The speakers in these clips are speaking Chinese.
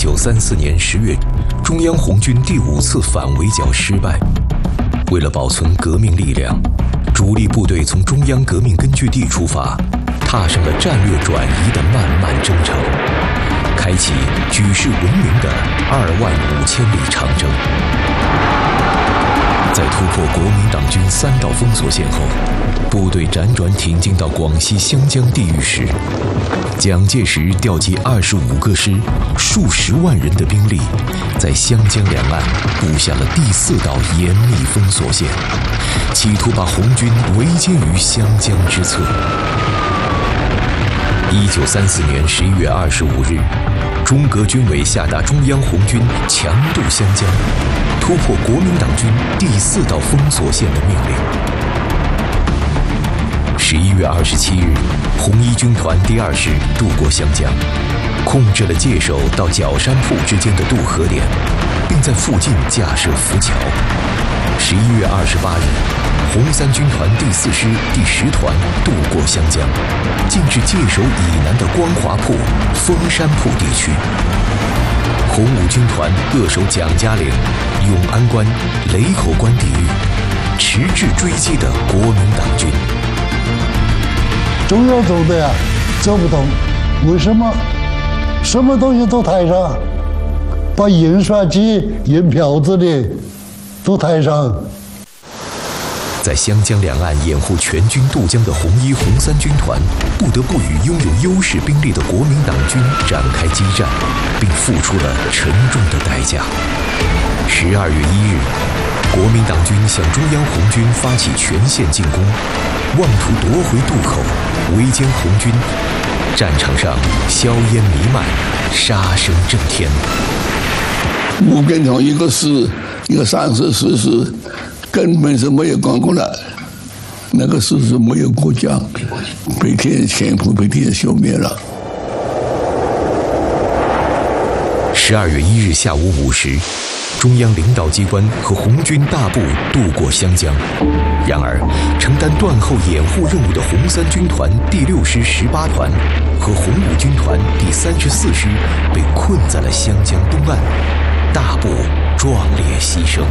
1934年10月，中央红军第5次反围剿失败。为了保存革命力量，主力部队从中央革命根据地出发，踏上了战略转移的漫漫征程，开启举世闻名的25000里长征。在突破国民党军3道封锁线后，部队辗转挺进到广西湘江地域时，蒋介石调集25个师、数十万人的兵力，在湘江两岸布下了第4道严密封锁线，企图把红军围歼于湘江之侧。1934年11月25日，中革军委下达中央红军强渡湘江，突破国民党军第4道封锁线的命令。11月27日，红一军团第2师渡过湘江，控制了界首到角山铺之间的渡河点，并在附近架设浮桥。11月28日，红三军团第4师第10团渡过湘江，进至界首以南的光华铺、峰山铺地区。红五军团扼守蒋家岭、永安关、雷口关地域，迟滞追击的国民党军。 中央走的呀，走不动，为什么？什么东西都抬上，把印刷机、印票子的都抬上。 在湘江两岸掩护全军渡江的红一、红三军团，不得不与拥有优势兵力的国民党军展开激战，并付出了沉重的代价。12月1日，国民党军向中央红军发起全线进攻，妄图夺回渡口，围歼红军。战场上硝烟弥漫，杀声震天。 我跟同一个师、一个3师、4师，根本是没有管过来。那个师是没有过江，被天全部被天消灭了。 12月1日下午5时，中央领导机关和红军大部渡过湘江。然而，承担断后掩护任务的红三军团第6师18团和红五军团第34师被困在了湘江东岸，大部壮烈牺牲。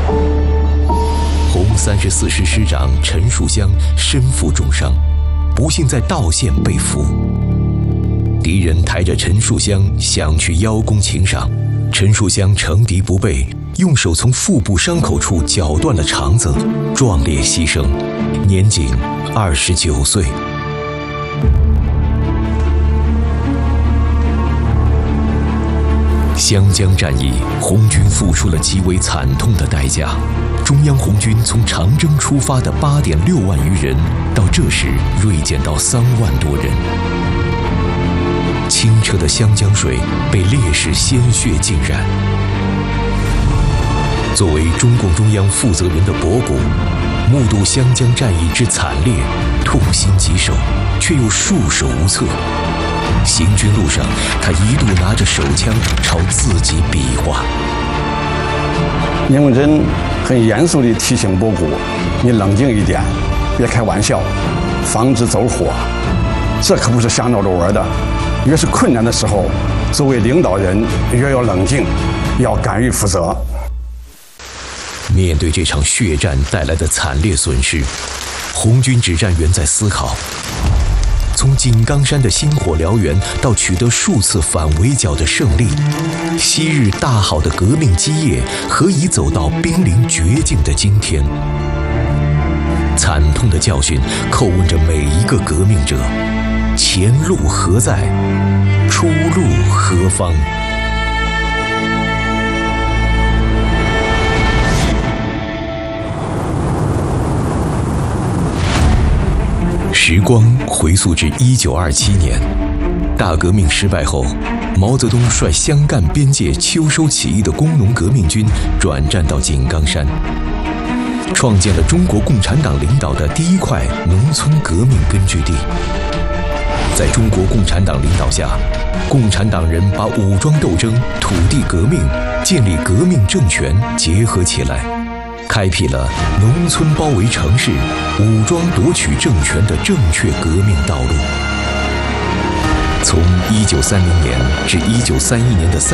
红34师师长陈树湘身负重伤，不幸在道县被俘。敌人抬着陈树湘想去邀功请赏，陈树湘乘敌不备，用手从腹部伤口处绞断了肠子，壮烈牺牲，年仅29岁。湘江战役，红军付出了极为惨痛的代价。中央红军从长征出发的8.6万余人，到这时锐减到3万多人。清澈的湘江水被烈士鲜血浸染。作为中共中央负责人的博古，目睹湘江战役之惨烈，痛心疾首，却又束手无策。行军路上，他一度拿着手枪朝自己比划。 聂文珍很严肃地提醒博古：“你冷静一点，别开玩笑，防止走火。这可不是想闹着玩的。越是困难的时候，作为领导人越要冷静，要敢于负责。” 面对这场血战带来的惨烈损失，红军指战员在思考：从井冈山的星火燎原到取得数次反围剿的胜利，昔日大好的革命基业何以走到濒临绝境的今天？惨痛的教训叩问着每一个革命者：前路何在？出路何方？时光回溯至1927年，大革命失败后，毛泽东率湘赣边界秋收起义的工农革命军转战到井冈山，创建了中国共产党领导的第1块农村革命根据地。在中国共产党领导下，共产党人把武装斗争、土地革命、建立革命政权结合起来，开辟了农村包围城市、武装夺取政权的正确革命道路。从1930年至1931年的